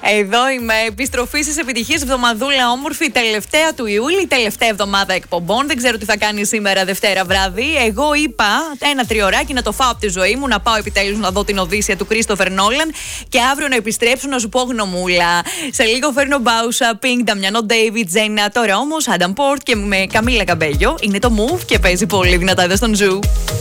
Εδώ είμαι. Επιστροφή στις επιτυχίες, εβδομαδούλα όμορφη, τελευταία του Ιούλη, τελευταία εβδομάδα εκπομπών. Δεν ξέρω τι θα κάνει σήμερα Δευτέρα βράδυ. Εγώ είπα ένα τριωράκι να το φάω από τη ζωή μου, να πάω επιτέλους να δω την Οδύσσεια του Κρίστοφερ Νόλαν και αύριο να επιστρέψω να σου πω γνωμούλα. Σε λίγο φέρνω Μπάουσα, Pink, Νταμιανό Ντέιβιτ, Τζένα. Τώρα όμως Άνταμ Πόρτ και με Καμίλα Καμπέγιο. Είναι το Move και παίζει πολύ δυνατά εδώ στον Ζου.